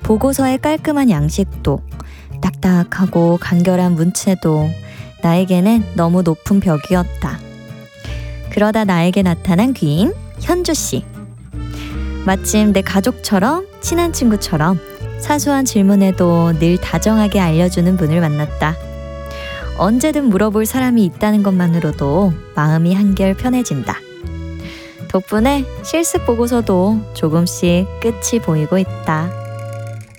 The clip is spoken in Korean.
보고서의 깔끔한 양식도, 딱딱하고 간결한 문체도 나에게는 너무 높은 벽이었다. 그러다 나에게 나타난 귀인 현주씨. 마침 내 가족처럼, 친한 친구처럼 사소한 질문에도 늘 다정하게 알려주는 분을 만났다. 언제든 물어볼 사람이 있다는 것만으로도 마음이 한결 편해진다. 덕분에 실습 보고서도 조금씩 끝이 보이고 있다.